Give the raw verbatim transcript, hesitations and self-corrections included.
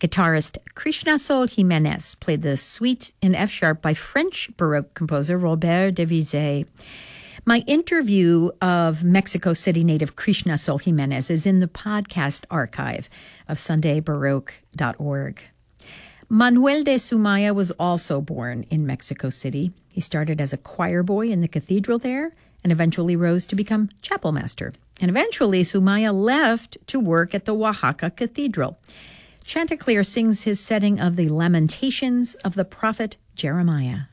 Guitarist Krishna Sol Jimenez played the Suite in F sharp by French Baroque composer Robert de Vizet. My interview of Mexico City native Krishna Sol Jimenez is in the podcast archive of Sunday Baroque dot org. Manuel de Sumaya was also born in Mexico City. He started as a choir boy in the cathedral there and eventually rose to become chapel master. And eventually, Sumaya left to work at the Oaxaca Cathedral. Chanticleer sings his setting of the Lamentations of the prophet Jeremiah.